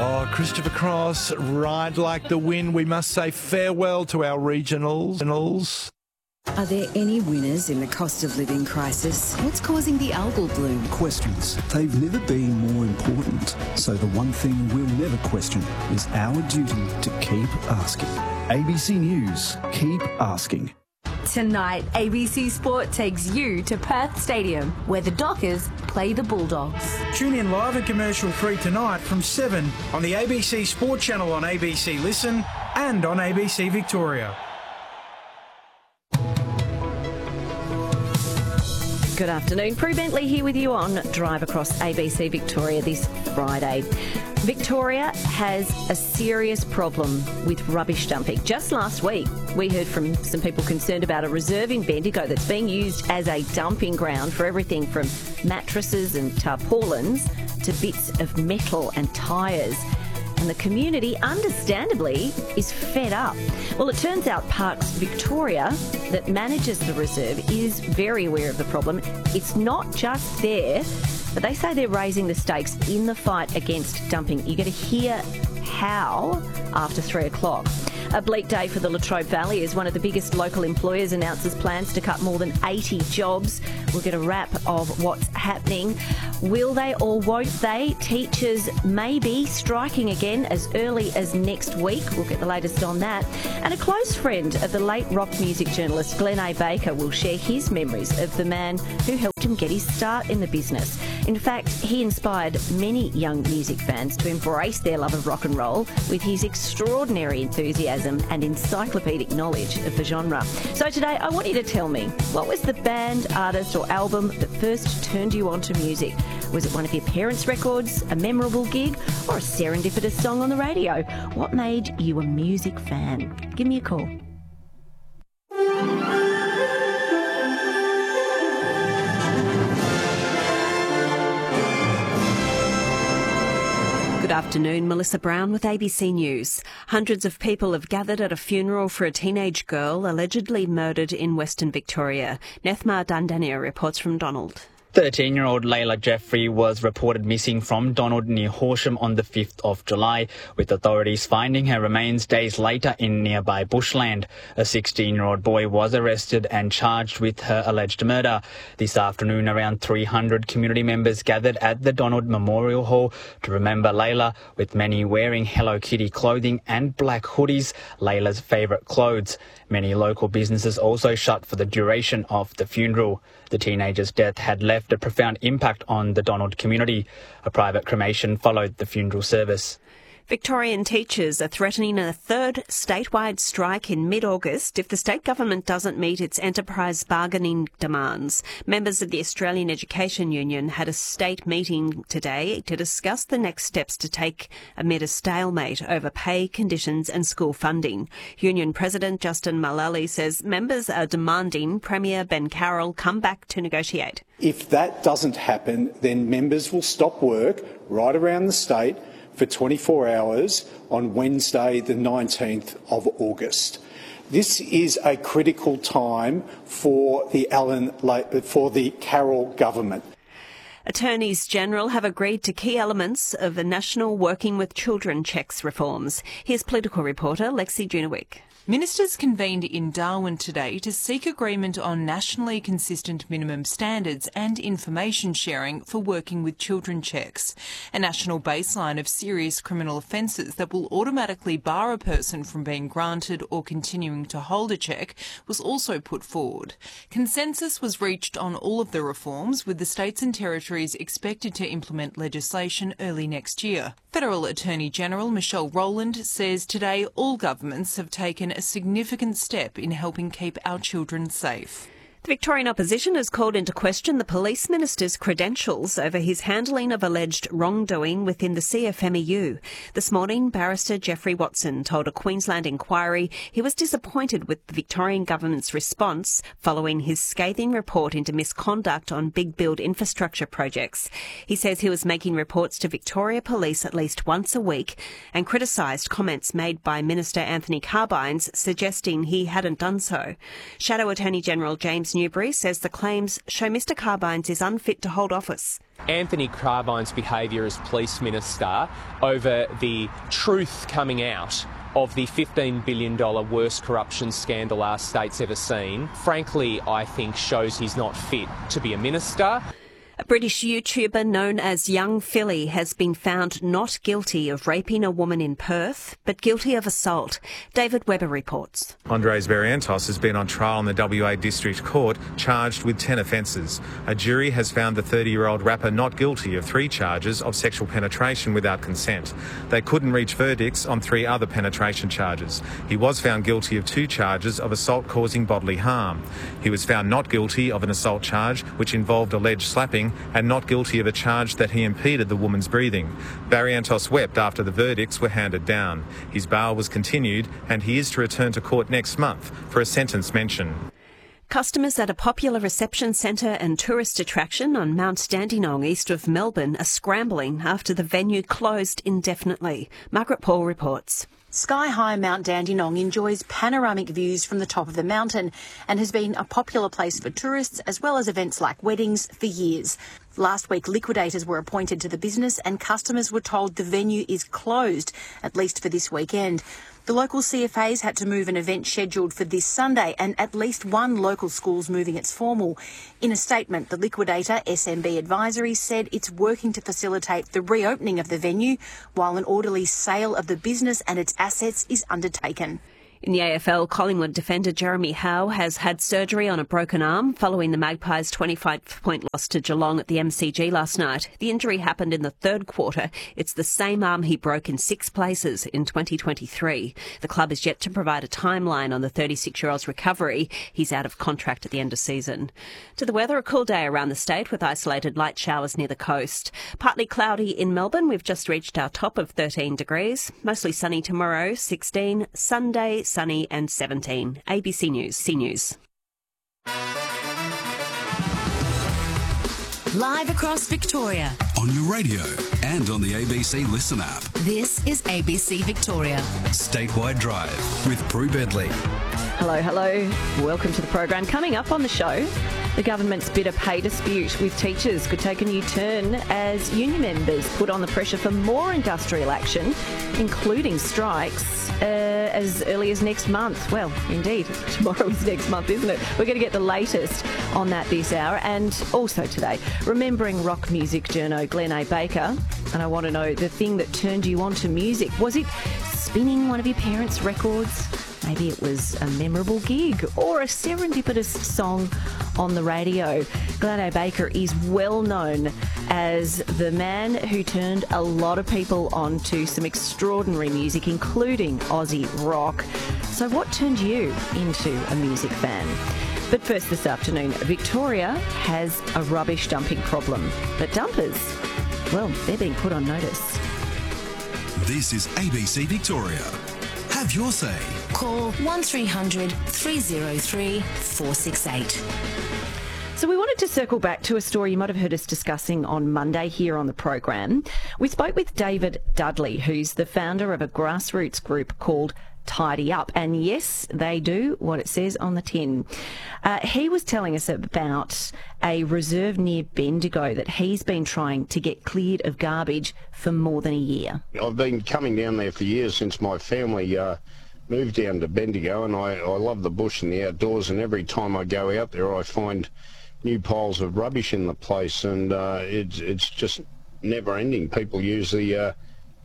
Oh, Christopher Cross, Ride Like the Wind. We must say farewell to our regionals. Are there any winners in the cost of living crisis? What's causing the algal bloom? Questions. They've never been more important. So the one thing we'll never question is our duty to keep asking. ABC News, keep asking. Tonight, ABC Sport takes you to Perth Stadium, where the Dockers play the Bulldogs. Tune in live and commercial-free tonight from 7 on the ABC Sport channel on ABC Listen and on ABC Victoria. Good afternoon. Prue Bentley here with you on Drive Across ABC Victoria this Friday. Victoria has a serious problem with rubbish dumping. Just last week, we heard from some people concerned about a reserve in Bendigo that's being used as a dumping ground for everything from mattresses and tarpaulins to bits of metal and tyres. And the community, understandably, is fed up. Well, it turns out Parks Victoria, that manages the reserve, is very aware of the problem. It's not just there, but they say they're raising the stakes in the fight against dumping. You're going to hear how after 3 o'clock. A bleak day for the Latrobe Valley as one of the biggest local employers announces plans to cut more than 80 jobs. We'll get a wrap of what's happening. Will they or won't they? Teachers may be striking again as early as next week. We'll get the latest on that. And a close friend of the late rock music journalist Glenn A. Baker will share his memories of the man who helped him get his start in the business. In fact, he inspired many young music fans to embrace their love of rock and roll with his extraordinary enthusiasm and encyclopedic knowledge of the genre. So today, I want you to tell me, what was the band, artist or album that first turned you on to music? Was it one of your parents' records, a memorable gig, or a serendipitous song on the radio? What made you a music fan? Give me a call. Good afternoon, Melissa Brown with ABC News. Hundreds of people have gathered at a funeral for a teenage girl allegedly murdered in Western Victoria. Nethma Dandania reports from Donald. 13-year-old Layla Jeffrey was reported missing from Donald near Horsham on the 5th of July, with authorities finding her remains days later in nearby bushland. A 16-year-old boy was arrested and charged with her alleged murder. This afternoon, around 300 community members gathered at the Donald Memorial Hall to remember Layla, with many wearing Hello Kitty clothing and black hoodies, Layla's favourite clothes. Many local businesses also shut for the duration of the funeral. The teenager's death had left a profound impact on the Donald community. A private cremation followed the funeral service. Victorian teachers are threatening a third statewide strike in mid-August if the state government doesn't meet its enterprise bargaining demands. Members of the Australian Education Union had a state meeting today to discuss the next steps to take amid a stalemate over pay, conditions and school funding. Union President Justin Mullally says members are demanding Premier Ben Carroll come back to negotiate. If that doesn't happen, then members will stop work right around the state for 24 hours on Wednesday, the 19th of August. This is a critical time for the Carroll government. Attorneys General have agreed to key elements of the National Working with Children Checks reforms. Here's political reporter Lexi Junewick. Ministers convened in Darwin today to seek agreement on nationally consistent minimum standards and information sharing for working with children checks. A national baseline of serious criminal offences that will automatically bar a person from being granted or continuing to hold a check was also put forward. Consensus was reached on all of the reforms, with the states and territories expected to implement legislation early next year. Federal Attorney General Michelle Rowland says today all governments have taken a significant step in helping keep our children safe. The Victorian opposition has called into question the police minister's credentials over his handling of alleged wrongdoing within the CFMEU. This morning, barrister Geoffrey Watson told a Queensland inquiry he was disappointed with the Victorian government's response following his scathing report into misconduct on big build infrastructure projects. He says he was making reports to Victoria Police at least once a week and criticised comments made by Minister Anthony Carbines suggesting he hadn't done so. Shadow Attorney General James James Newbury says the claims show Mr Carbines is unfit to hold office. Anthony Carbine's behaviour as Police Minister over the truth coming out of the $15 billion worst corruption scandal our state's ever seen, frankly, I think shows he's not fit to be a minister. A British YouTuber known as Young Philly has been found not guilty of raping a woman in Perth, but guilty of assault. David Webber reports. Andres Barrientos has been on trial in the WA District Court, charged with 10 offences. A jury has found the 30-year-old rapper not guilty of 3 charges of sexual penetration without consent. They couldn't reach verdicts on 3 other penetration charges. He was found guilty of 2 charges of assault causing bodily harm. He was found not guilty of an assault charge which involved alleged slapping, and not guilty of a charge that he impeded the woman's breathing. Barrientos wept after the verdicts were handed down. His bail was continued and he is to return to court next month for a sentence mention. Customers at a popular reception centre and tourist attraction on Mount Dandenong east of Melbourne are scrambling after the venue closed indefinitely. Margaret Paul reports. Sky-high Mount Dandenong enjoys panoramic views from the top of the mountain and has been a popular place for tourists as well as events like weddings for years. Last week, liquidators were appointed to the business and customers were told the venue is closed, at least for this weekend. The local CFAs had to move an event scheduled for this Sunday and at least one local school's moving its formal. In a statement, the liquidator, SMB Advisory, said it's working to facilitate the reopening of the venue while an orderly sale of the business and its assets is undertaken. In the AFL, Collingwood defender Jeremy Howe has had surgery on a broken arm following the Magpies' 25-point loss to Geelong at the MCG last night. The injury happened in the third quarter. It's the same arm he broke in 6 places in 2023. The club is yet to provide a timeline on the 36-year-old's recovery. He's out of contract at the end of season. To the weather, a cool day around the state with isolated light showers near the coast. Partly cloudy in Melbourne. We've just reached our top of 13 degrees. Mostly sunny tomorrow, 16. Sunday, sunny and 17. ABC News, C-News. Live across Victoria. On your radio and on the ABC Listen app. This is ABC Victoria. Statewide Drive with Prue Bedley. Hello, hello. Welcome to the program. Coming up on the show, the government's bitter pay dispute with teachers could take a new turn as union members put on the pressure for more industrial action, including strikes, as early as next month. Well, indeed, tomorrow is next month, isn't it? We're going to get the latest on that this hour. And also today, remembering rock music journo Glenn A. Baker. And I want to know the thing that turned you on to music. Was it spinning one of your parents' records? Maybe it was a memorable gig or a serendipitous song on the radio. Glenn A. Baker is well known as the man who turned a lot of people on to some extraordinary music, including Aussie rock. So what turned you into a music fan? But first this afternoon, Victoria has a rubbish dumping problem. But dumpers, well, they're being put on notice. This is ABC Victoria. Have your say. Call 1300 303 468. So we wanted to circle back to a story you might have heard us discussing on Monday here on the program. We spoke with David Dudley, who's the founder of a grassroots group called Tidy Up. And yes, they do what it says on the tin. He was telling us about a reserve near Bendigo that he's been trying to get cleared of garbage for more than a year. I've been coming down there for years since my family moved down to Bendigo, and I love the bush and the outdoors, and every time I go out there I find new piles of rubbish in the place, and it's just never ending. People use the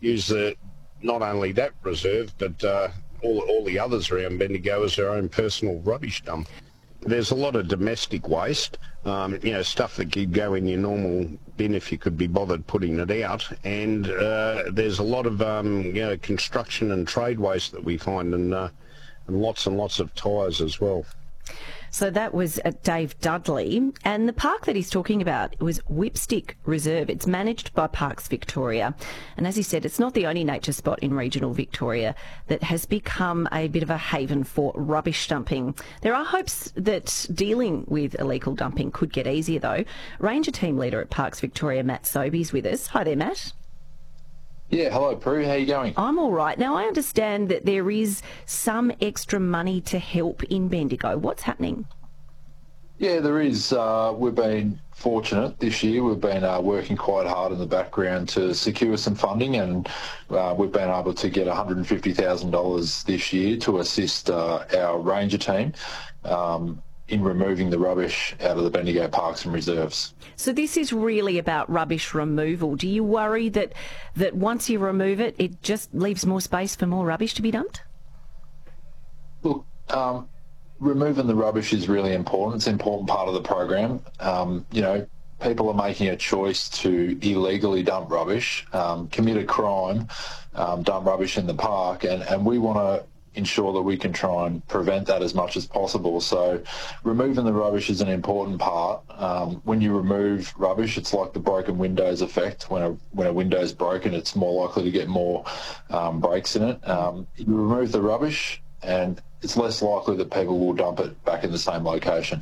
not only that reserve, but all the others around Bendigo as their own personal rubbish dump. There's a lot of domestic waste, stuff that could go in your normal bin if you could be bothered putting it out, and there's a lot of construction and trade waste that we find, and lots and lots of tyres as well. So that was Dave Dudley, and the park that he's talking about was Whipstick Reserve. It's managed by Parks Victoria, and as he said, it's not the only nature spot in regional Victoria that has become a bit of a haven for rubbish dumping. There are hopes that dealing with illegal dumping could get easier though. Ranger team leader at Parks Victoria, Matt Sobey's with us. Hi there, Matt. Yeah, hello Prue, how you going? I'm all right. Now, I understand that there is some extra money to help in Bendigo. What's happening? Yeah, there is. We've been fortunate this year. We've been working quite hard in the background to secure some funding, and we've been able to get $150,000 this year to assist our ranger team in removing the rubbish out of the Bendigo parks and reserves. So this is really about rubbish removal. Do you worry that once you remove it, it just leaves more space for more rubbish to be dumped? Look, removing the rubbish is really important. It's an important part of the program. People are making a choice to illegally dump rubbish, commit a crime, dump rubbish in the park, and we want to ensure that we can try and prevent that as much as possible. So removing the rubbish is an important part. When you remove rubbish, it's like the broken windows effect. When a window's broken, it's more likely to get more breaks in it. You remove the rubbish and it's less likely that people will dump it back in the same location.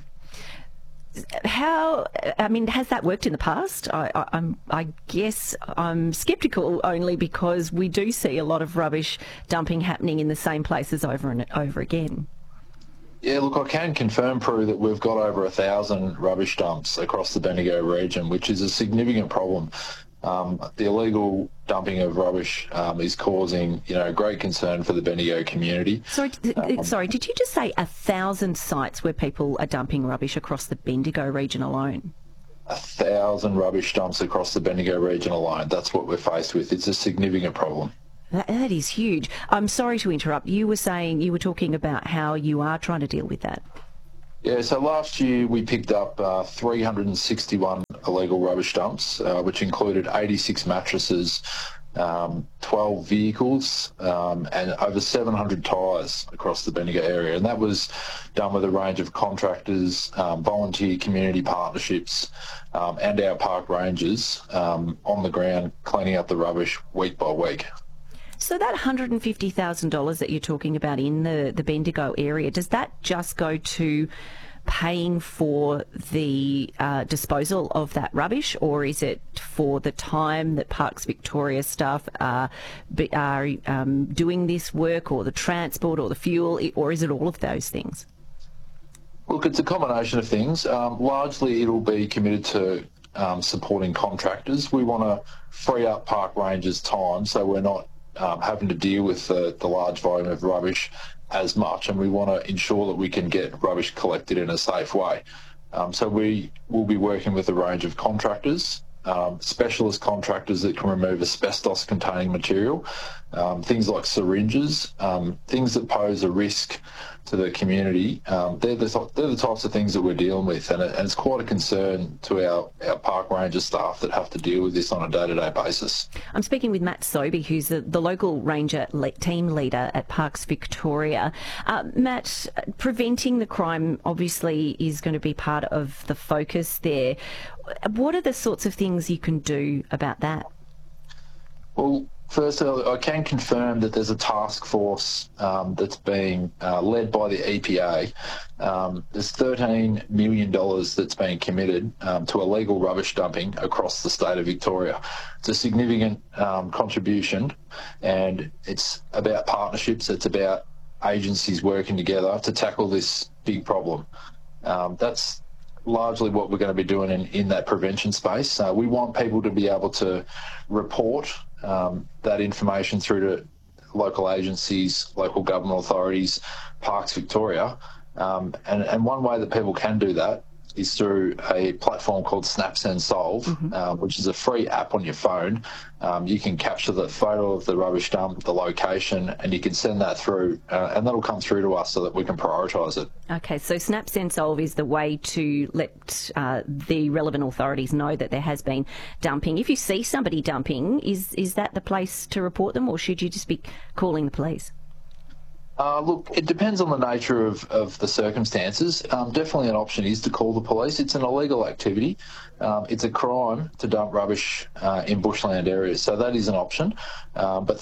Has that worked in the past? I guess I'm sceptical only because we do see a lot of rubbish dumping happening in the same places over and over again. Yeah, look, I can confirm, Prue, that we've got over 1,000 rubbish dumps across the Bendigo region, which is a significant problem. The illegal dumping of rubbish is causing, great concern for the Bendigo community. Sorry, did you just say 1,000 sites where people are dumping rubbish across the Bendigo region alone? 1,000 rubbish dumps across the Bendigo region alone. That's what we're faced with. It's a significant problem. That is huge. I'm sorry to interrupt. You were talking about how you are trying to deal with that. Yeah, so last year we picked up 361 illegal rubbish dumps, which included 86 mattresses, 12 vehicles, and over 700 tyres across the Bendigo area. And that was done with a range of contractors, volunteer community partnerships, and our park rangers on the ground cleaning up the rubbish week by week. So that $150,000 that you're talking about in the Bendigo area, does that just go to paying for the disposal of that rubbish, or is it for the time that Parks Victoria staff are doing this work, or the transport or the fuel, or is it all of those things? Look, it's a combination of things. Largely it'll be committed to supporting contractors. We want to free up park rangers' time so we're not having to deal with the large volume of rubbish as much, and we want to ensure that we can get rubbish collected in a safe way. So we will be working with a range of contractors, specialist contractors that can remove asbestos-containing material, things like syringes, things that pose a risk to the community. They're the types of things that we're dealing with, and it's quite a concern to our park ranger staff that have to deal with this on a day-to-day basis. I'm speaking with Matt Sobey, who's the local ranger team leader at Parks Victoria. Matt, preventing the crime obviously is going to be part of the focus there. What are the sorts of things you can do about that? Well, first, I can confirm that there's a task force that's being led by the EPA. There's $13 million that's been committed to illegal rubbish dumping across the state of Victoria. It's a significant contribution, and it's about partnerships. It's about agencies working together to tackle this big problem. That's largely what we're going to be doing in that prevention space. We want people to be able to report that information through to local agencies, local government authorities, Parks Victoria. And one way that people can do that is through a platform called Snap Send Solve, which is a free app on your phone. You can capture the photo of the rubbish dump, the location, and you can send that through, and that'll come through to us so that we can prioritise it. Okay, so Snap Send Solve is the way to let the relevant authorities know that there has been dumping. If you see somebody dumping, is that the place to report them, or should you just be calling the police? Look, it depends on the nature of the circumstances. Definitely an option is to call the police. It's an illegal activity. It's a crime to dump rubbish in bushland areas, so that is an option. But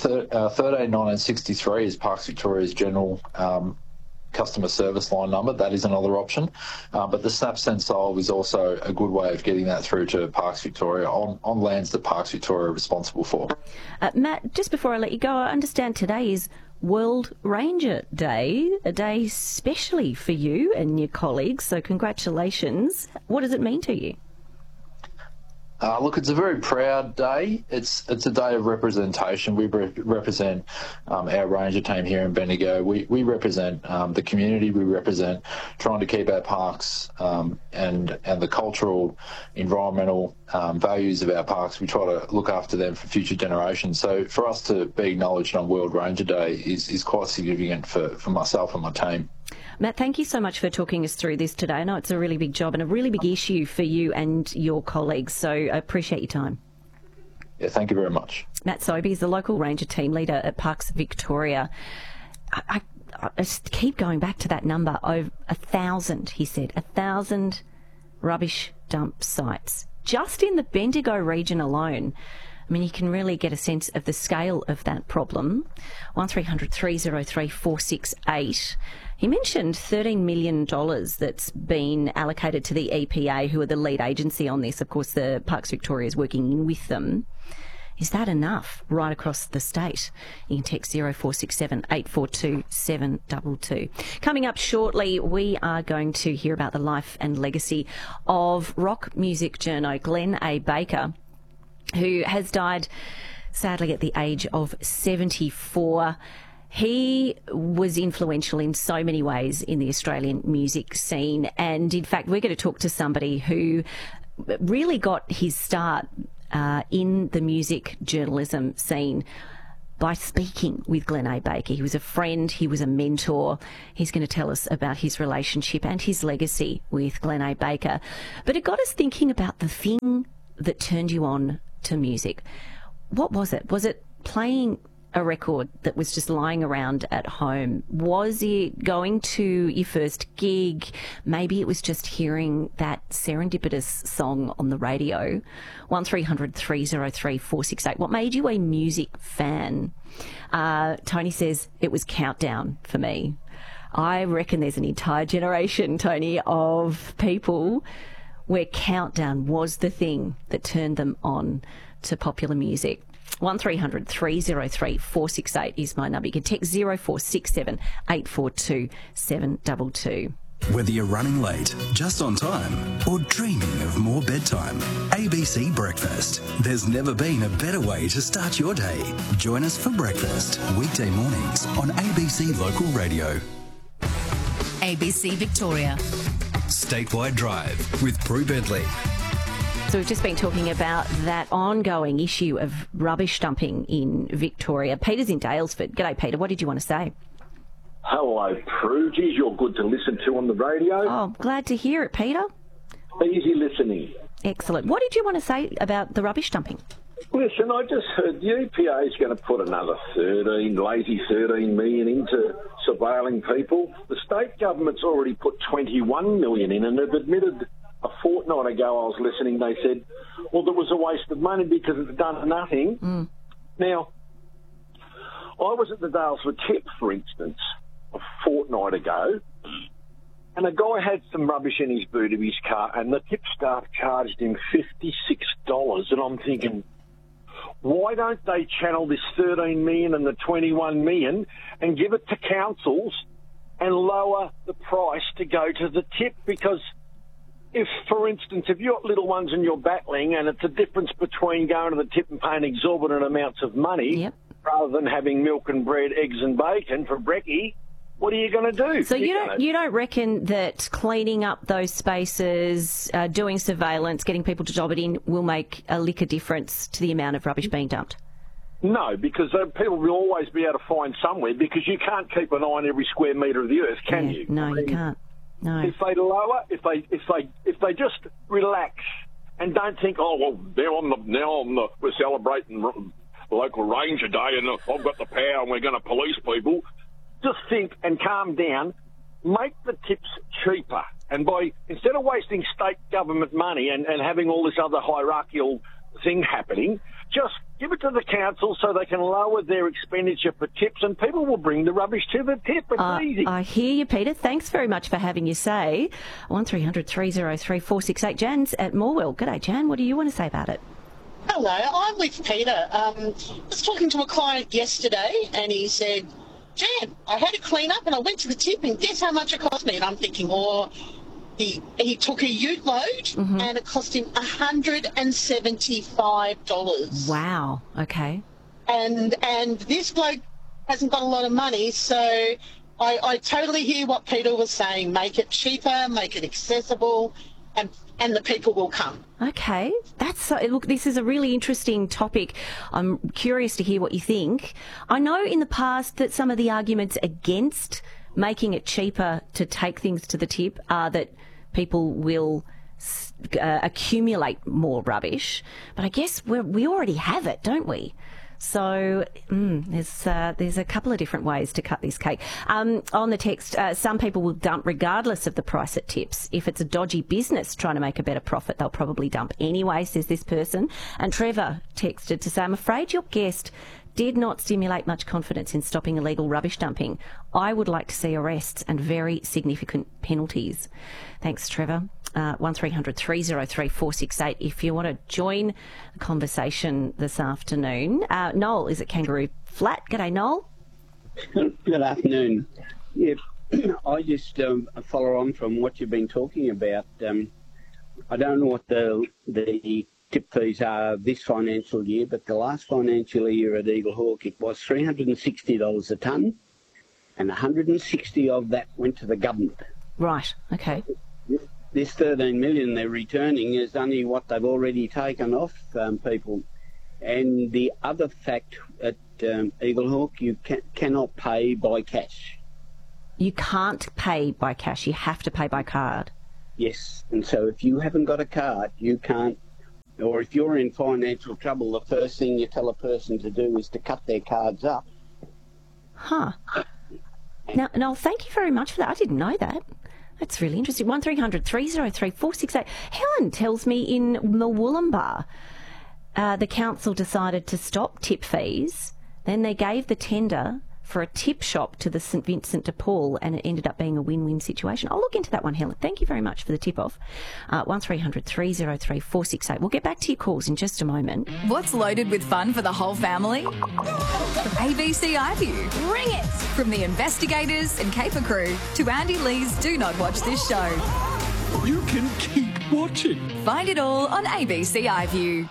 131963 is Parks Victoria's general customer service line number. That is another option. But the Snap Send Solve is also a good way of getting that through to Parks Victoria on lands that Parks Victoria are responsible for. Matt, just before I let you go, I understand today is World Ranger Day, a day specially for you and your colleagues, so congratulations. What does it mean to you? Look, it's a very proud day. It's a day of representation. We represent our ranger team here in Bendigo. We represent the community. We represent trying to keep our parks and the cultural, environmental values of our parks. We try to look after them for future generations. So for us to be acknowledged on World Ranger Day is quite significant for myself and my team. Matt, thank you so much for talking us through this today. I know it's a really big job and a really big issue for you and your colleagues, so I appreciate your time. Yeah, thank you very much. Matt Sobey is the local ranger team leader at Parks Victoria. I just keep going back to that number of 1,000, he said, 1,000 rubbish dump sites just in the Bendigo region alone. I mean, you can really get a sense of the scale of that problem. 1300 303 468. He mentioned $13 million that's been allocated to the EPA, who are the lead agency on this. Of course, the Parks Victoria is working in with them. Is that enough right across the state? You can text 0467 842 722. Coming up shortly, we are going to hear about the life and legacy of rock music journo Glenn A. Baker, who has died sadly at the age of 74. He was influential in so many ways in the Australian music scene, and in fact we're going to talk to somebody who really got his start in the music journalism scene by speaking with Glenn A. Baker. He was a friend, he was a mentor. He's going to tell us about his relationship and his legacy with Glenn A. Baker. But it got us thinking about the thing that turned you on to music. What was it? Was it playing a record that was just lying around at home? Was it going to your first gig? Maybe it was just hearing that serendipitous song on the radio. 1300 303 468. What made you a music fan? Tony says it was Countdown for me. I reckon there's an entire generation, Tony, of people where Countdown was the thing that turned them on to popular music. 1300 303 468 is my number. You can text 0467 842 722. Whether you're running late, just on time, or dreaming of more bedtime, ABC Breakfast. There's never been a better way to start your day. Join us for breakfast, weekday mornings on ABC Local Radio. ABC Victoria. Statewide Drive with Prue Bentley. So we've just been talking about that ongoing issue of rubbish dumping in Victoria. Peter's in Daylesford. G'day, Peter. What did you want to say? Hello, Prue. Geez, you're good to listen to on the radio. Oh, glad to hear it, Peter. Easy listening. Excellent. What did you want to say about the rubbish dumping? Listen, I just heard the EPA is going to put another 13 million into surveilling people. The state government's already put 21 million in, and they've admitted a fortnight ago I was listening, they said, well, there was a waste of money because it's done nothing. Now, I was at the Daylesford Tip, for instance, a fortnight ago, and a guy had some rubbish in his boot of his car, and the tip staff charged him $56, and I'm thinking, why don't they channel this 13 million and the 21 million and give it to councils and lower the price to go to the tip? Because if, for instance, if you've got little ones and you're battling and it's a difference between going to the tip and paying exorbitant amounts of money rather than having milk and bread, eggs and bacon for brekkie, what are you going to do? So you don't reckon that cleaning up those spaces, doing surveillance, getting people to job it in will make a lick of difference to the amount of rubbish being dumped? No, because people will always be able to find somewhere, because you can't keep an eye on every square metre of the earth, can you? No, you can't. No. If they lower, if they just relax and don't think, oh well, we're celebrating local Ranger Day and I've got the power and we're going to police people. Just think and calm down. Make the tips cheaper, and instead of wasting state government money and having all this other hierarchical thing happening, just give it to the council so they can lower their expenditure for tips, and people will bring the rubbish to the tip. It's easy. I hear you, Peter. Thanks very much for having your say. 1300 303 468. Jan's at Morwell. G'day, Jan. What do you want to say about it? Hello, I'm with Peter. I was talking to a client yesterday and he said, jam. I had to clean up and I went to the tip and guess how much it cost me? And I'm thinking, he took a ute load and it cost him $175. Wow. Okay. And this bloke hasn't got a lot of money, so I totally hear what Peter was saying. Make it cheaper, make it accessible, and the people will come. Okay. Look, this is a really interesting topic. I'm curious to hear what you think. I know in the past that some of the arguments against making it cheaper to take things to the tip are that people will accumulate more rubbish. But I guess we already have it, don't we? So there's a couple of different ways to cut this cake. On the text, some people will dump regardless of the price at tips. If it's a dodgy business trying to make a better profit, they'll probably dump anyway, says this person. And Trevor texted to say, I'm afraid your guest did not stimulate much confidence in stopping illegal rubbish dumping. I would like to see arrests and very significant penalties. Thanks, Trevor. 1300 303 468 if you want to join the conversation this afternoon. Noel is at Kangaroo Flat. G'day, Noel. Good afternoon. Yeah, I just follow on from what you've been talking about. I don't know what the tip fees are this financial year, but the last financial year at Eagle Hawk it was $360 a tonne, and 160 of that went to the government. Right, okay. This 13 million they're returning is only what they've already taken off people. And the other fact at Eagle Hawk, you cannot pay by cash. You can't pay by cash. You have to pay by card. Yes, and so if you haven't got a card, you can't, or if you're in financial trouble, the first thing you tell a person to do is to cut their cards up. Huh. Now, Noel, thank you very much for that. I didn't know that. That's really interesting. 1300 303 468. Helen tells me in Murwillumbah, the council decided to stop tip fees. Then they gave the tender for a tip shop to the St Vincent de Paul, and it ended up being a win-win situation. I'll look into that one, Helen. Thank you very much for the tip-off. 1300 303 468. We'll get back to your calls in just a moment. What's loaded with fun for the whole family? ABC iView. Bring it! From the investigators and caper crew to Andy Lee's Do Not Watch This Show. You can keep watching. Find it all on ABC iView.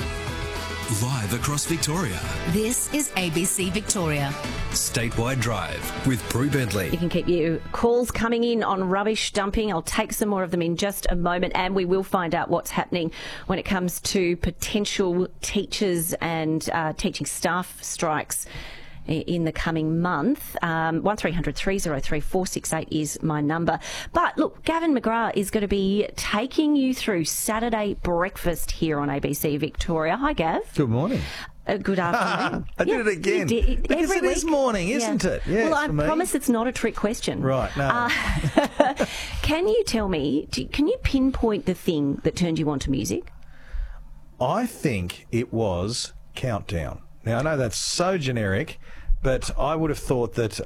Live across Victoria. This is ABC Victoria. Statewide Drive with Prue Bentley. You can keep your calls coming in on rubbish dumping. I'll take some more of them in just a moment, and we will find out what's happening when it comes to potential teachers and teaching staff strikes in the coming month. 1300 303 468 is my number. But look, Gavin McGrath is going to be taking you through Saturday breakfast here on ABC Victoria. Hi, Gav. Good morning. Good afternoon. I did it again. Because it is morning, isn't it? Yeah, well, I promise it's not a trick question. Right, no. Can you tell me, can you pinpoint the thing that turned you on to music? I think it was Countdown. Now, I know that's so generic, but I would have thought that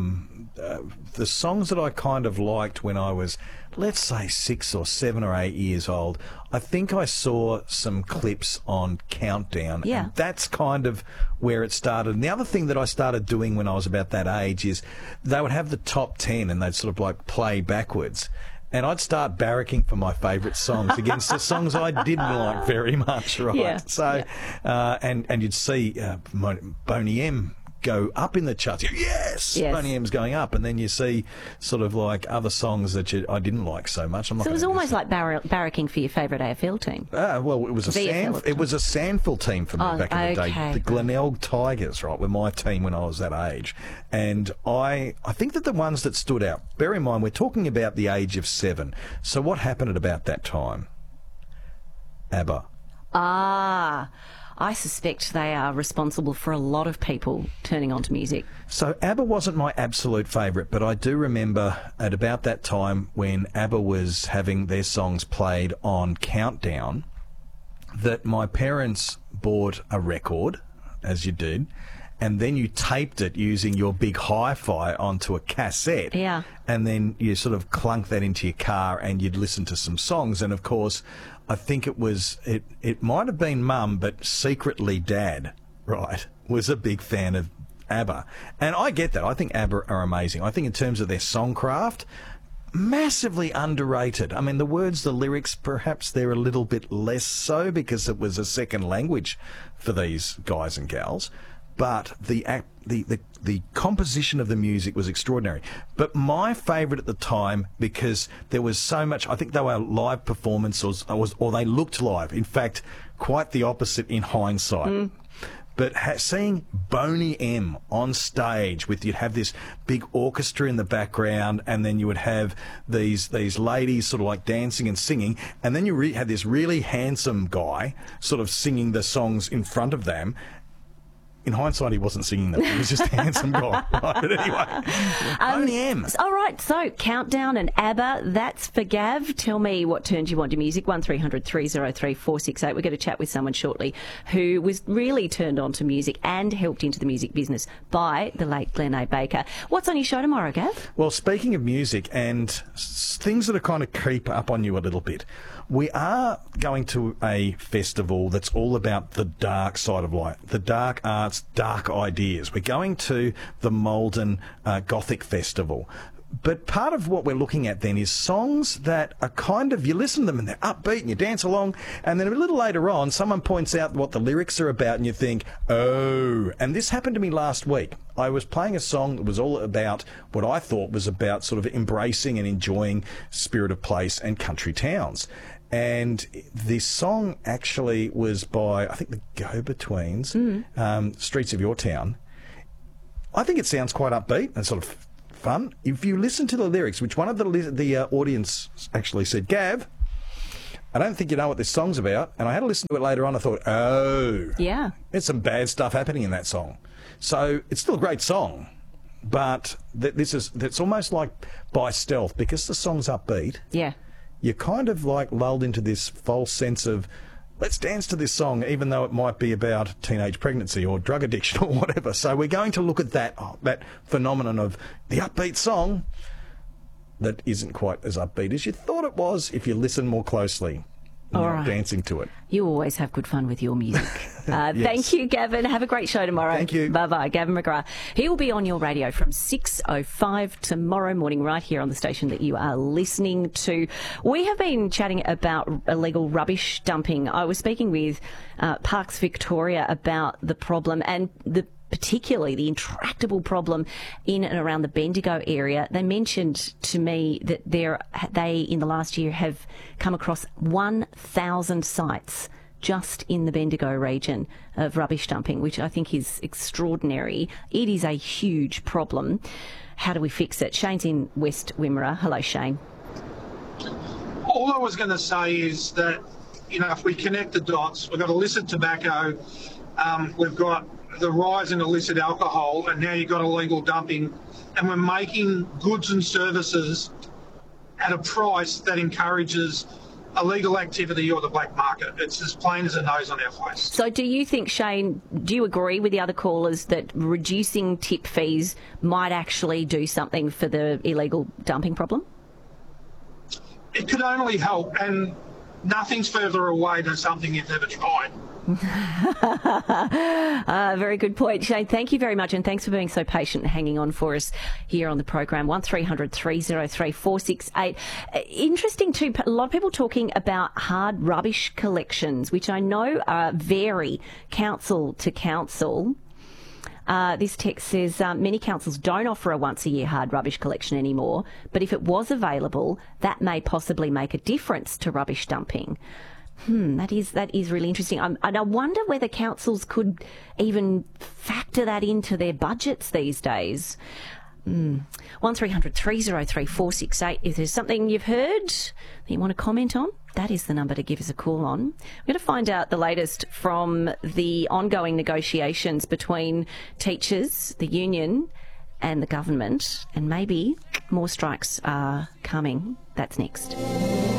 the songs that I kind of liked when I was, let's say, 6 or 7 or 8 years old, I think I saw some clips on Countdown. Yeah. And that's kind of where it started. And the other thing that I started doing when I was about that age is they would have the top 10 and they'd sort of like play backwards. And I'd start barracking for my favourite songs against the songs I didn't like very much, right? Yeah. So, and you'd see Boney M go up in the charts. Yes! Boney M's going up. And then you see sort of like other songs that I didn't like so much. So it was almost like barracking for your favourite AFL team. Well, it was a Sandford team for me back in the day. The Glenelg Tigers, right, were my team when I was that age. And I think that the ones that stood out, bear in mind, we're talking about the age of 7. So what happened at about that time? ABBA. I suspect they are responsible for a lot of people turning on to music. So ABBA wasn't my absolute favourite, but I do remember at about that time when ABBA was having their songs played on Countdown, that my parents bought a record, as you did, and then you taped it using your big hi-fi onto a cassette. Yeah. And then you sort of clunk that into your car and you'd listen to some songs. And, of course, I think it might have been Mum, but secretly Dad, right, was a big fan of ABBA. And I get that. I think ABBA are amazing. I think in terms of their songcraft, massively underrated. I mean, the words, the lyrics, perhaps they're a little bit less so because it was a second language for these guys and gals. But the composition of the music was extraordinary. But my favourite at the time, because there was so much, I think they were live performances, or they looked live. In fact, quite the opposite in hindsight. But seeing Boney M on stage you'd have this big orchestra in the background, and then you would have these ladies sort of like dancing and singing, and then you had this really handsome guy sort of singing the songs in front of them. In hindsight, he wasn't singing them. He was just a handsome guy. But anyway, Boney M. All right, so Countdown and ABBA, that's for Gav. Tell me what turns you on to music. 1300 303 468. We're going to chat with someone shortly who was really turned on to music and helped into the music business by the late Glenn A. Baker. What's on your show tomorrow, Gav? Well, speaking of music and things that are kind of creep up on you a little bit, we are going to a festival that's all about the dark side of life, the dark arts, dark ideas. We're going to the Malden Gothic Festival. But part of what we're looking at then is songs that are kind of, you listen to them and they're upbeat and you dance along, and then a little later on someone points out what the lyrics are about and you think, oh. And this happened to me last week. I was playing a song that was all about what I thought was about sort of embracing and enjoying spirit of place and country towns. And this song actually was by, I think, the Go-Betweens, Streets of Your Town. I think it sounds quite upbeat and sort of fun. If you listen to the lyrics, which one of the audience actually said, Gav, I don't think you know what this song's about. And I had to listen to it later on. I thought, oh, yeah, there's some bad stuff happening in that song. So it's still a great song, but it's almost like by stealth, because the song's upbeat. Yeah. You're kind of like lulled into this false sense of, let's dance to this song, even though it might be about teenage pregnancy or drug addiction or whatever. So we're going to look at that phenomenon of the upbeat song that isn't quite as upbeat as you thought it was if you listen more closely. All right. Dancing to it. You always have good fun with your music. Yes. Thank you, Gavin. Have a great show tomorrow. Thank you. Bye-bye. Gavin McGrath. He'll be on your radio from 6:05 tomorrow morning right here on the station that you are listening to. We have been chatting about illegal rubbish dumping. I was speaking with Parks Victoria about the problem and particularly the intractable problem in and around the Bendigo area. They mentioned to me that they in the last year have come across 1,000 sites just in the Bendigo region of rubbish dumping, which I think is extraordinary. It is a huge problem. How do we fix it? Shane's in West Wimmera. Hello, Shane. All I was going to say is that, if we connect the dots, we've got illicit tobacco, we've got the rise in illicit alcohol, and now you've got illegal dumping, and we're making goods and services at a price that encourages illegal activity or the black market. It's as plain as a nose on our face. So do you think, Shane, do you agree with the other callers that reducing tip fees might actually do something for the illegal dumping problem? It could only help, and nothing's further away than something you've never tried. Very good point, Shane. Thank you very much, and thanks for being so patient and hanging on for us here on the program. 1300 303 468. Interesting too, a lot of people talking about hard rubbish collections, which I know vary council to council. This text says many councils don't offer a once-a-year hard rubbish collection anymore, but if it was available, that may possibly make a difference to rubbish dumping. That is really interesting. And I wonder whether councils could even factor that into their budgets these days. 1300 303 468. If there's something you've heard that you want to comment on, that is the number to give us a call on. We're going to find out the latest from the ongoing negotiations between teachers, the union and the government, and maybe more strikes are coming. That's next.